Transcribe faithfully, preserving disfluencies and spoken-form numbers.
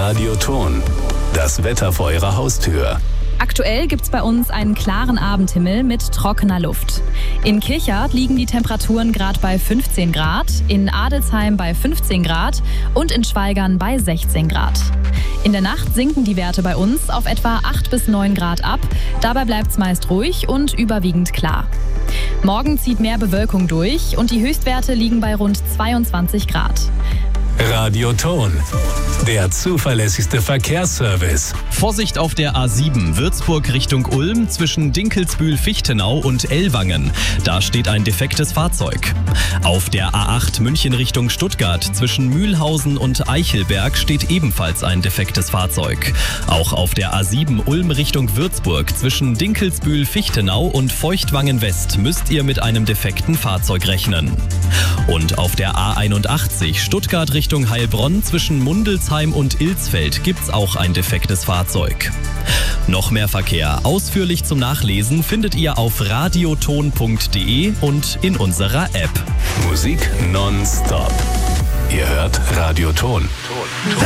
Radioton. Das Wetter vor Ihrer Haustür. Aktuell gibt's bei uns einen klaren Abendhimmel mit trockener Luft. In Kirchhardt liegen die Temperaturen gerade bei fünfzehn Grad, in Adelsheim bei fünfzehn Grad und in Schweigern bei sechzehn Grad. In der Nacht sinken die Werte bei uns auf etwa acht bis neun Grad ab. Dabei bleibt's meist ruhig und überwiegend klar. Morgen zieht mehr Bewölkung durch und die Höchstwerte liegen bei rund zweiundzwanzig Grad. Radioton, der zuverlässigste Verkehrsservice. Vorsicht auf der A sieben, Würzburg Richtung Ulm zwischen Dinkelsbühl-Fichtenau und Ellwangen. Da steht ein defektes Fahrzeug. Auf der A acht München Richtung Stuttgart zwischen Mühlhausen und Eichelberg steht ebenfalls ein defektes Fahrzeug. Auch auf der A sieben Ulm Richtung Würzburg zwischen Dinkelsbühl-Fichtenau und Feuchtwangen West müsst ihr mit einem defekten Fahrzeug rechnen. Und auf der A einundachtzig Stuttgart Richtung Heilbronn zwischen Mundelsheim und Ilsfeld gibt's auch ein defektes Fahrzeug. Noch mehr Verkehr ausführlich zum Nachlesen findet ihr auf radioton punkt de und in unserer App. Musik nonstop. Ihr hört Radioton.